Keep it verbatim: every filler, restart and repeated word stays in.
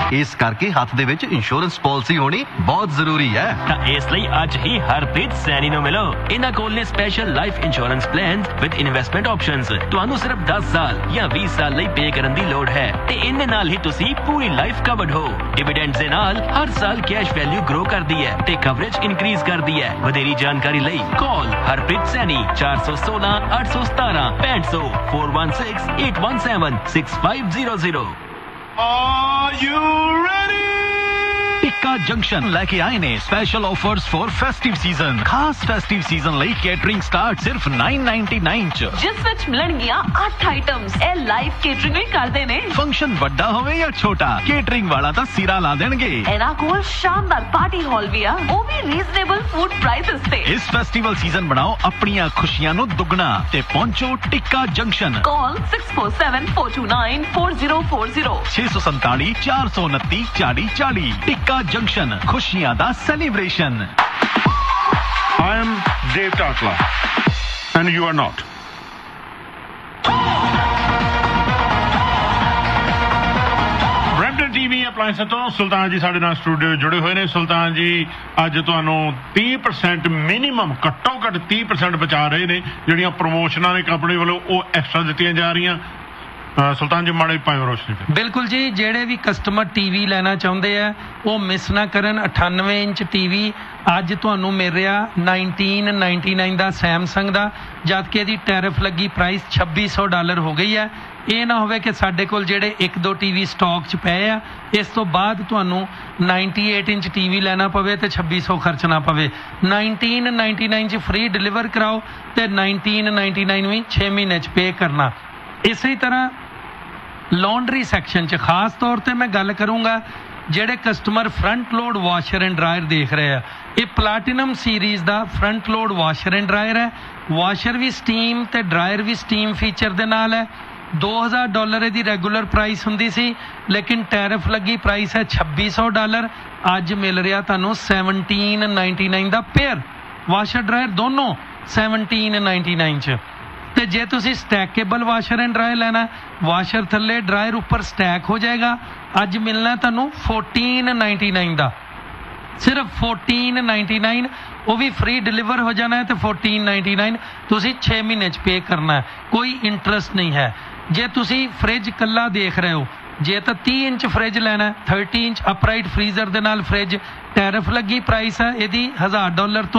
इस करके हथ दे विच इंश्योरेंस पॉलिसी होनी बहुत जरूरी है। ਤਾਂ ਇਸ ਲਈ ਅੱਜ ਹੀ ਹਰਪ੍ਰੀਤ ਸੈਣੀ ਨੂੰ ਮਿਲੋ। ਇਹਨਾਂ ਕੋਲ ਨੇ special life insurance plan with investment options. ਤੁਹਾਨੂੰ ਸਿਰਫ ਦਸ ਸਾਲ ਜਾਂ ਵੀਹ ਸਾਲ ਲਈ ਪੇ ਕਰਨ ਦੀ ਲੋੜ ਹੈ ਤੇ ਇਹਦੇ ਨਾਲ ਹੀ ਤੁਸੀਂ ਪੂਰੀ ਲਾਈਫ ਕਵਰਡ ਹੋ। ਡਿਵੀਡੈਂਡਸ ਦੇ ਨਾਲ ਹਰ ਸਾਲ ਕੈਸ਼ ਵੈਲਿਊ ਗਰੋ ਕਰਦੀ ਹੈ ਤੇ ਕਵਰੇਜ ਇਨਕਰੀਜ਼ ਕਰਦੀ ਹੈ। ਵਧੇਰੀ ਜਾਣਕਾਰੀ ਲਈ ਕਾਲ ਹਰਪ੍ਰੀਤ ਸੈਣੀ ਚਾਰ ਸੌ ਸੋਲਾਂ ਅੱਠ ਸੌ ਸਤਾਰਾਂ ਪੈਂਹਠ ਸੌ four one six eight one seven six five zero zero। Are you ready? Tikka junction लेके आए ने special offers for festive season. खास फेस्टिव सीजन ਲਈ ਕੇਟਰਿੰਗ ਸਟਾਰਟ ਸਿਰਫ nine ninety-nine ਚ, ਜਿਸ ਵਿੱਚ ਮਿਲਣਗੀਆਂ ਅੱਠ ਆਈਟਮਸ। ਇਹ ਲਾਈਵ ਕੇਟਰਿੰਗ ਵੀ ਕਰਦੇ ਨੇ। ਫੰਕਸ਼ਨ ਵੱਡਾ ਹੋਵੇ ਜਾਂ ਛੋਟਾ, ਕੇਟਰਿੰਗ ਵਾਲਾ ਤਾਂ ਸਿਰਾ ਲਾ ਦੇਣਗੇ। ਇਹਨਾਂ ਕੋਲ ਸ਼ਾਨਦਾਰ ਪਾਰਟੀ ਹਾਲ ਵੀ ਆ, ਉਹ ਵੀ ਰੀਜ਼ਨੇਬਲ ਫੂਡ ਪ੍ਰਾਈਸਸ ਤੇ। ਇਸ ਫੈਸਟੀਵਲ ਸੀਜ਼ਨ ਬਣਾਓ ਆਪਣੀਆਂ ਖੁਸ਼ੀਆਂ ਨੂੰ ਦੁੱਗਣਾ ਤੇ ਪਹੁੰਚੋ ਟਿੱਕਾ ਜੰਕਸ਼ਨ। ਕਾਲ six four seven four two nine four zero four zero ਛੇ ਸੌ ਸੰਤਾਲੀ ਚਾਰ ਸੌ ਉਨੱਤੀ ਚਾਲੀ ਚਾਲੀ। ਟਿੱਕਾ ਜੰਕਸ਼ਨ, ਖੁਸ਼ੀਆਂ ਦਾ celebration. I am Dave Tatla, and you are not. Brampton TV ਅਪਲਾਈਐਂਸ ਤੋਂ ਸੁਲਤਾਨ ਜੀ ਸਾਡੇ ਨਾਲ ਸਟੂਡੀਓ ਜੁੜੇ ਹੋਏ ਨੇ। ਸੁਲਤਾਨ ਜੀ ਅੱਜ ਤੁਹਾਨੂੰ ਤੀਹ percent ਮਿਨੀਮਮ, ਘੱਟੋ ਘੱਟ ਤੀਹ percent ਬਚਾ ਰਹੇ ਨੇ। ਜਿਹੜੀਆਂ ਪ੍ਰਮੋਸ਼ਨਾਂ ਨੇ ਕੰਪਨੀ ਵੱਲੋਂ ਉਹ ਐਕਸਟਰਾ ਦਿੱਤੀਆਂ ਜਾ ਰਹੀਆਂ। ਸੁਲਤਾਨ ਜੀ ਮਾੜੇ ਪਾਇਓ ਰੋਸ਼ਨੀ। ਬਿਲਕੁਲ ਜੀ, ਜਿਹੜੇ ਵੀ ਕਸਟਮਰ ਟੀਵੀ ਲੈਣਾ ਚਾਹੁੰਦੇ ਆ ਉਹ ਮਿਸ ਨਾ ਕਰਨ। ਅਠਾਨਵੇਂ ਇੰਚ ਟੀਵੀ ਅੱਜ ਤੁਹਾਨੂੰ ਮਿਲ ਰਿਹਾ nineteen ninety-nine ਦਾ ਸੈਮਸੰਗ ਦਾ, ਜਦ ਕਿ ਇਹਦੀ ਟੈਰਿਫ ਲੱਗੀ ਪ੍ਰਾਈਸ ਛੱਬੀ ਸੌ ਡਾਲਰ ਹੋ ਗਈ ਹੈ। ਇਹ ਨਾ ਹੋਵੇ ਕਿ ਸਾਡੇ ਕੋਲ ਜਿਹੜੇ ਇੱਕ ਦੋ ਟੀਵੀ ਸਟਾਕ 'ਚ ਪਏ ਆ, ਇਸ ਤੋਂ ਬਾਅਦ ਤੁਹਾਨੂੰ ninety-eight ਇੰਚ ਟੀਵੀ ਲੈਣਾ ਪਵੇ ਤੇ ਛੱਬੀ ਸੌ ਖਰਚਣਾ ਪਵੇ। nineteen ninety-nine 'ਚ ਫ੍ਰੀ ਡਿਲੀਵਰ ਕਰਾਓ ਤੇ nineteen ninety-nine ਵੀ ਛੇ ਮਹੀਨੇ 'ਚ ਪੇ ਕਰਨਾ। ਇਸੇ ਤਰ੍ਹਾਂ ਲੌਂਡਰੀ ਸੈਕਸ਼ਨ 'ਚ ਖਾਸ ਤੌਰ ਤੇ ਮੈਂ ਗੱਲ ਕਰੂੰਗਾ ਜਿਹੜੇ customer front load washer and dryer ਦੇਖ ਰਹੇ ਆ। ਇਹ ਪਲਾਟੀਨਮ series the front load washer and dryer ਹੈ। ਵਾਸ਼ਰ ਵੀ ਸਟੀਮ ਤੇ ਡਰਾਇਰ ਵੀ ਸਟੀਮ ਫੀਚਰ ਦੇ ਨਾਲ ਹੈ। ਦੋ ਹਜ਼ਾਰ ਡਾਲਰ ਇਹਦੀ ਰੈਗੂਲਰ ਪ੍ਰਾਈਸ ਹੁੰਦੀ ਸੀ, ਲੇਕਿਨ ਟੈਰਿਫ ਲੱਗੀ ਪ੍ਰਾਈਸ ਹੈ ਛੱਬੀ ਸੌ ਡਾਲਰ। ਅੱਜ ਮਿਲ ਰਿਹਾ ਤੁਹਾਨੂੰ seventeen ninety-nine ਦਾ ਪੇਅਰ। ਵਾਸ਼ਰ ਡਰਾਇਰ ਦੋਨੋਂ seventeen ninety-nine 'ਚ। ਤੇ ਜੇ ਤੁਸੀਂ ਸਟੈਕੇਬਲ ਵਾਸ਼ਰ ਐਂਡ ਡਰਾਇਰ ਲੈਣਾ, ਵਾਸ਼ਰ ਥੱਲੇ ਡਰਾਇਰ ਉੱਪਰ ਸਟੈਕ ਹੋ ਜਾਏਗਾ, ਅੱਜ ਮਿਲਣਾ ਤੁਹਾਨੂੰ fourteen ninety-nine ਦਾ, ਸਿਰਫ fourteen ninety-nine। ਉਹ ਵੀ ਫ੍ਰੀ ਡਿਲੀਵਰ ਹੋ ਜਾਣਾ ਹੈ ਤੇ fourteen ninety-nine ਤੁਸੀਂ ਛੇ ਮਹੀਨੇ 'ਚ ਪੇ ਕਰਨਾ ਹੈ, ਕੋਈ ਇੰਟਰਸਟ ਨਹੀਂ ਹੈ। ਜੇ ਤੁਸੀਂ ਫ੍ਰਿਜ ਕੱਲਾ ਦੇਖ ਰਹੇ ਹੋ, ਜੇ ਤਾਂ ਤੀਹ ਇੰਚ ਫ੍ਰਿਜ ਲੈਣਾ, thirty ਇੰਚ ਅਪਰਾਈਟ ਫ੍ਰੀਜ਼ਰ ਦੇ ਨਾਲ ਫ੍ਰਿਜ, ਟੈਰਿਫ ਲੱਗੀ ਪ੍ਰਾਈਸ ਹੈ ਇਹਦੀ ਹਜ਼ਾਰ ਡਾਲਰ ਤੋਂ